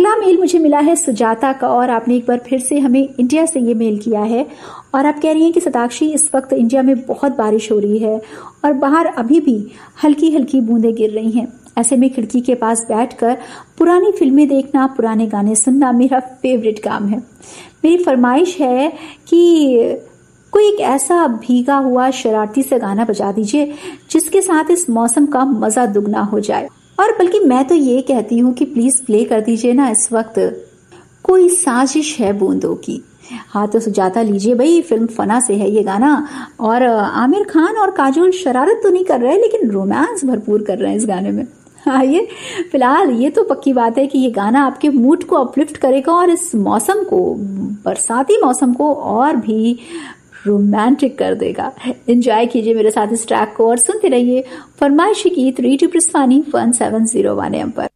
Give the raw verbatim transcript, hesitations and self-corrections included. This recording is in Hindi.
अगला मेल मुझे मिला है सुजाता का, और आपने एक बार फिर से हमें इंडिया से ये मेल किया है और आप कह रही हैं कि सताक्षी इस वक्त इंडिया में बहुत बारिश हो रही है और बाहर अभी भी हल्की हल्की बूंदें गिर रही हैं। ऐसे में खिड़की के पास बैठकर पुरानी फिल्में देखना, पुराने गाने सुनना मेरा फेवरेट काम है। मेरी फरमाइश है कि कोई एक ऐसा भीगा हुआ शरारती सा गाना बजा दीजिए जिसके साथ इस मौसम का मजा दुगना हो जाए। और बल्कि मैं तो ये कहती हूँ कि प्लीज प्ले कर दीजिए ना इस वक्त कोई साजिश है बूंदों की। हाँ तो सुजाता लीजिए भाई, फिल्म फना से है ये गाना और आमिर खान और काजोल शरारत तो नहीं कर रहे लेकिन रोमांस भरपूर कर रहे हैं इस गाने में। हाँ ये फिलहाल ये तो पक्की बात है कि ये गाना आपके मूड को अपलिफ्ट करेगा और इस मौसम को, बरसाती मौसम को और भी रोमांटिक कर देगा। एंजॉय कीजिए मेरे साथ इस ट्रैक को और सुनते रहिए फरमाइशी गीत radio प्रस्थानी one seven zero one M पर।